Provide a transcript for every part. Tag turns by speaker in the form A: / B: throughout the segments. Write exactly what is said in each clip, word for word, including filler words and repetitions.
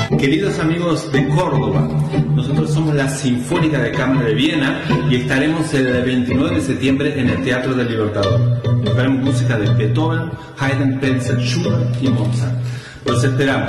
A: Queridos amigos de Córdoba, nosotros somos la Sinfónica de Cámara de Viena y estaremos el veintinueve de septiembre en el Teatro del Libertador. Esperamos música de Beethoven, Haydn, Penzer, Schubert y Mozart. Los esperamos.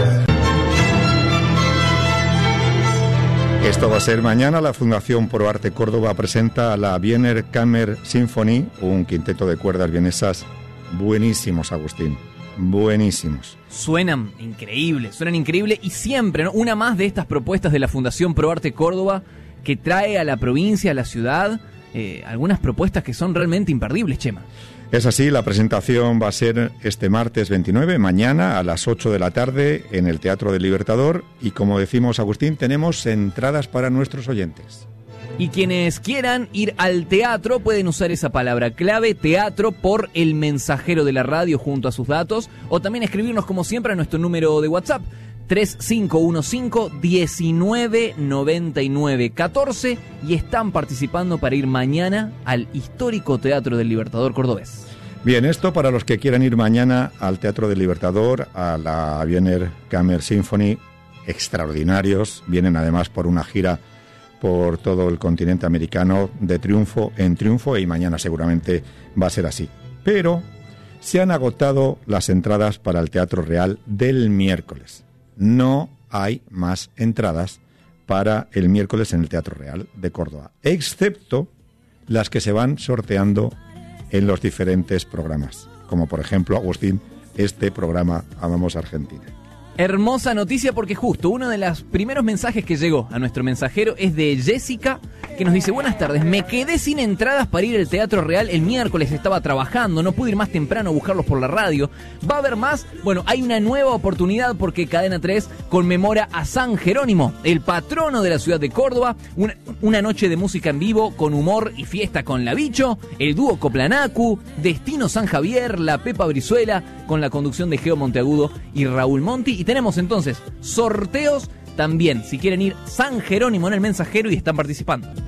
B: Esto va a ser mañana. La Fundación Pro Arte Córdoba presenta la Wiener Kammer Symphony, un quinteto de cuerdas vienesas buenísimos, Agustín. Buenísimos.
C: Suenan increíbles, suenan increíbles y siempre, ¿no? Una más de estas propuestas de la Fundación Pro Arte Córdoba que trae a la provincia, a la ciudad, eh, algunas propuestas que son realmente imperdibles, Chema.
B: Es así, la presentación va a ser este martes veintinueve, mañana a las ocho de la tarde en el Teatro del Libertador y como decimos, Agustín, tenemos entradas para nuestros oyentes.
C: Y quienes quieran ir al teatro pueden usar esa palabra clave, teatro, por el mensajero de la radio junto a sus datos, o también escribirnos como siempre a nuestro número de WhatsApp, tres cinco uno cinco, diecinueve noventa y nueve catorce, y están participando para ir mañana al histórico Teatro del Libertador cordobés.
B: Bien, esto para los que quieran ir mañana al Teatro del Libertador, a la Wiener Kammer Symphony, extraordinarios, vienen además por una gira por todo el continente americano de triunfo en triunfo y mañana seguramente va a ser así. Pero se han agotado las entradas para el Teatro Real del miércoles. No hay más entradas para el miércoles en el Teatro Real de Córdoba, excepto las que se van sorteando en los diferentes programas, como por ejemplo, Agustín, este programa Amamos Argentina.
C: Hermosa noticia porque justo uno de los primeros mensajes que llegó a nuestro mensajero es de Jessica, que nos dice: buenas tardes, me quedé sin entradas para ir al Teatro Real el miércoles, estaba trabajando, no pude ir más temprano a buscarlos por la radio. ¿Va a haber más? Bueno, hay una nueva oportunidad porque Cadena tres conmemora a San Jerónimo, el patrono de la ciudad de Córdoba, una, una noche de música en vivo con humor y fiesta con la Bicho, el dúo Coplanacu, Destino San Javier, la Pepa Brizuela, con la conducción de Geo Monteagudo y Raúl Monti. Y tenemos entonces sorteos también, si quieren ir San Jerónimo en el mensajero y están participando.